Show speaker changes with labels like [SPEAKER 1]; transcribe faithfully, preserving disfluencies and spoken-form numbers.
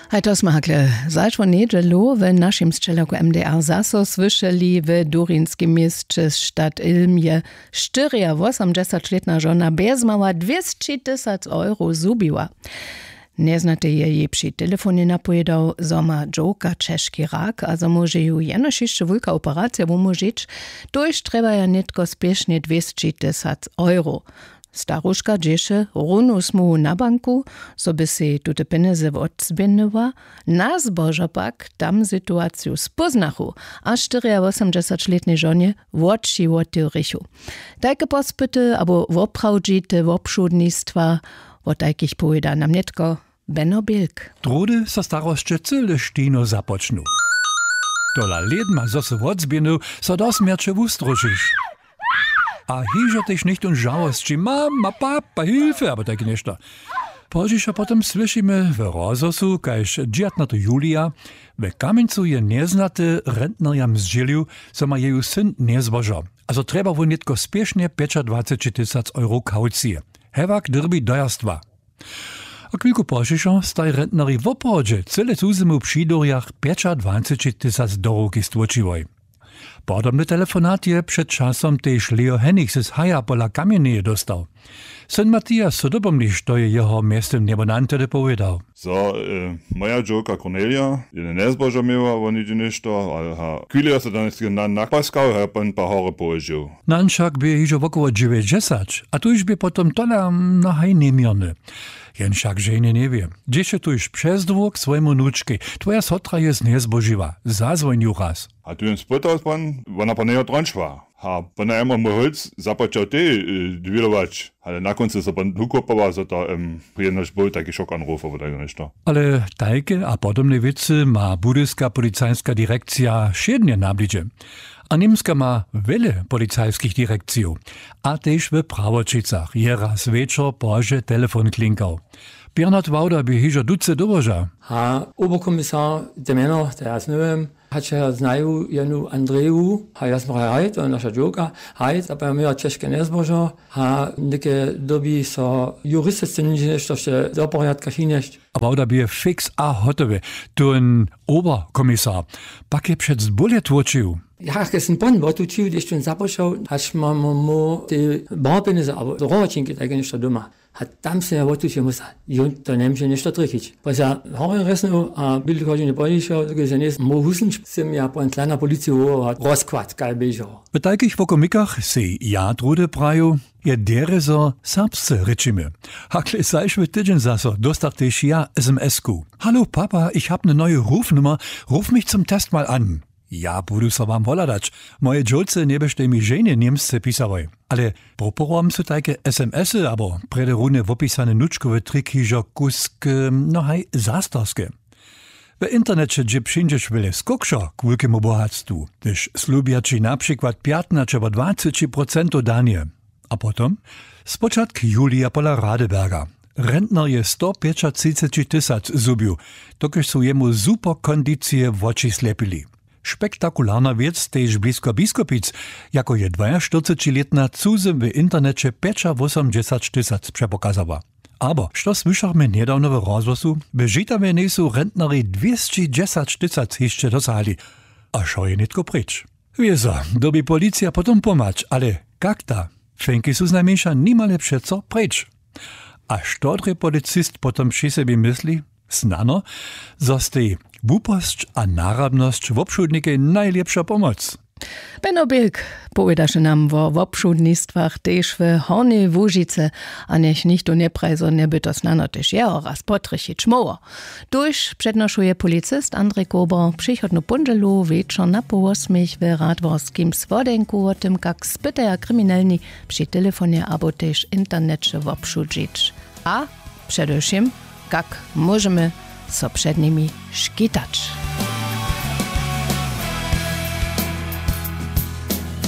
[SPEAKER 1] Hej, to sme hakle zajšło nedelu w naszym sčeloku M D R zaso słyszeli w Durinskim mieście Stadt Ilmje štyrjawosemdesiatletna żona bezmała dwieście tysięcy euro zubiła. Neznate je jej przy telefonie napovedał, że ma dżoka ciężki rak, a że może ju jenoż jeszcze wielka operacja umożlić, to już trzeba ja netko spiesznie dwieście tysięcy euro. Staruszka dziesze runus mu na banku, so by si tute pieniądze odzbiennyła, na zboża pak tam sytuację spoznachu, a štyrjawosemdesiatletnej żonie wodsi wotyrrichu. Takie pospyty, abo woprawdzite wopszudnictwa, o takich powiada nam netko Benno Bilk.
[SPEAKER 2] Trudy so starosće cyle štino započnu. Dola ledma so se odzbiennu, so das merče wustrožiš. A hižo tež nicht und žalosti, mama, papa, Hilfe, aber tak nešto. Požiša potom slyšíme v rozosu, kajž džiatnato Julia, v Kamencu je neznate rentnerjam zžilju, so ma jeju syn nezbožo. Also treba wo netko spiešne dvacet pět tysięcy euro kaucije. Hevak drbi dojarstva. A chvíľku požiša staj rentneri v oprodže, celé túzimu v Šídorjach dvacet pět tysięcy dorovky stvočivoj. Podobny telefonat je przed czasem też Leo Hennig z Haja pola Kamienieje dostał. Syn Matthias so dopomniš, to je jeho miestem nebonante powiedział.
[SPEAKER 3] So, e, moja dżoka Cornelia, je nezboža miała, on idzie nešto, ale ha, kvília se danes na nakpaskał, ha pan pa hore położył.
[SPEAKER 2] Nanšak by hižo około dziewięćdziesiąt, a tu już by potom tola na haj nemiony. Jen však žene nie wie. Dzieše tu już przez dwóch swojemu nuczki. Twoja sotra jest nezboživa. Zazvojnju raz.
[SPEAKER 3] A tu jen spytał pan, ona pa nejo drončva. Ha, pana ema mu holc započał ty y, dwilować, ale na końcu so pan hukopował, so to um, przyjemność był taki szokanruf, aber tak nešto.
[SPEAKER 2] Ale tajke a podobne wicy ma budyska policajska direkcja šednie nablidzie. A Niemska ma wiele policajskich direkcjów, a też w Prawočicach je raz wieczor poże telefon klinkał. Bernhard Wauder by hižo duce doboža.
[SPEAKER 4] Ha, Oberkommissar de Männer, der ist nöem, hat ja znaju jenu Andreju, ha jasmara hajt, on nasza dżoka, hajt, a pa mea češke nezboža, ha neke dobi so juristice nižnešto, še do porядka hinešť.
[SPEAKER 2] A Wauder by je fix a hotowy, ten Oberkommissar, pak je před zbolje tvočil.
[SPEAKER 4] Ja, es ist ein Bonn, wo du tschüss, ich bin Sapperschau, hat man mo die Barbenisse, aber der Rohrchen geht eigentlich nicht dummer. Hat tam se wo tu się musa. I on to nem się nešto trikić. Pa ja haben resno a bilde chodzi nie policja, to jest nie mo husen sim ja po kleiner policja hat rozkwat galbejo.
[SPEAKER 2] W takich wokomikach se ja trude praju, je dere so serbsce rečimy. Hakle sajšve tydzień zaso dostach też ja S M S-ku. Hallo Papa, ich hab ne neue Rufnummer, ruf mich zum Test mal an. Ja, budu so wam voladać. Moje dżolce nie byšte mi żenie niemsce pisawoj. Ale proporom su takie S M S-y, abo prederune wopisane nuczkowe triki, że kusk, no haj, zastarske. W internecie gdzie przyjdziesz wiele skoksza k wielkiemu bohatstwu, gdyż slubiaci na przykład piętnaście albo dwadzieścia procent danie. A potom? Spoczatk Julia pola Radeberga. Rentner je sto třicet pět tysięcy zubił, tokiż su jemu super kondicje w oči slepili. Spektakularna wiec też blisko Biskopic, jako je dwudziestoczteroletna cuzem w internecie osiemdziesiąt tysięcy przepokazała. Aber, što słyszamy niedawno w rozwosu, bežitame nisu rentneri dwieście dziesięć tysięcy jeszcze dosali, a šo je nitko pryč. Wieso, dobi policja potom pomać, ale jak ta? Fenki su znajmniejsza nimale przeco pryč. A štodry policist potom przy sobie myśli? Znano, zostaje wuposć a narabność w obszudnike najlepsza pomoc.
[SPEAKER 1] Benno Bilk powiedaše nam wo obszudnictwach też w Hornej Łužice, a niech nikt nie prajzo nie by to znano też je oraz potrychić moło. Tuż przednoszuje policist Andrzej Kober przychodnu punżelu wieczor na po ósmej w Radworskim Swodenku o tym, jak spytaja kryminalni przy telefonie albo też internecie w obszudzić. A przede wszystkim, jak możemy so przed nimi szkitać.